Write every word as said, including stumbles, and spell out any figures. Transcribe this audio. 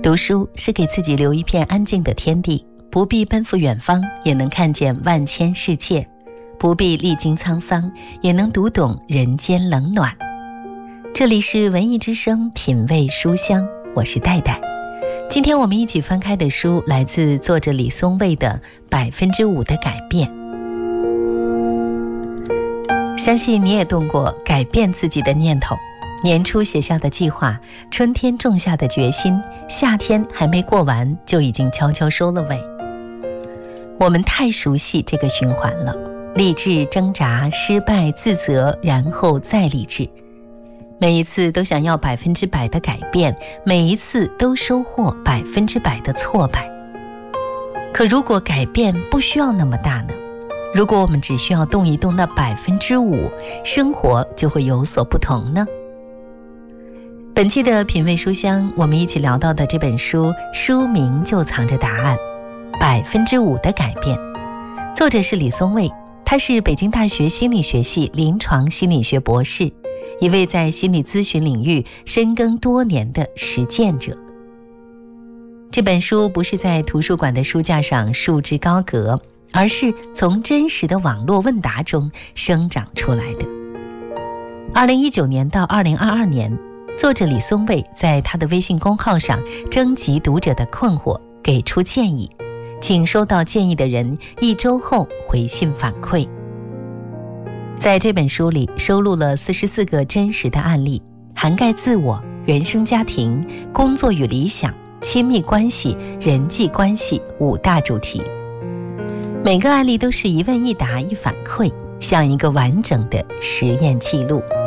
读书是给自己留一片安静的天地，不必奔赴远方，也能看见万千世界；不必历经沧桑，也能读懂人间冷暖。这里是文艺之声品味书香，我是戴戴。今天我们一起翻开的书来自作者李松蔚的《百分之五的改变》。相信你也动过改变自己的念头，年初写下的计划，春天种下的决心，夏天还没过完就已经悄悄收了尾。我们太熟悉这个循环了，励志、挣扎、失败、自责，然后再励志。每一次都想要百分之百的改变，每一次都收获百分之百的挫败。可如果改变不需要那么大呢？如果我们只需要动一动那百分之五，生活就会有所不同呢？本期的品味书香，我们一起聊到的这本书，书名就藏着答案：百分之五的改变。作者是李松蔚，他是北京大学心理学系临床心理学博士，一位在心理咨询领域深耕多年的实践者。这本书不是在图书馆的书架上束之高阁，而是从真实的网络问答中生长出来的。二零一九年到二零二二年，作者李松蔚在他的微信公号上征集读者的困惑，给出建议，请收到建议的人一周后回信反馈。在这本书里收录了四十四个真实的案例，涵盖自我、原生家庭、工作与理想、亲密关系、人际关系五大主题。每个案例都是一问一答一反馈，像一个完整的实验记录。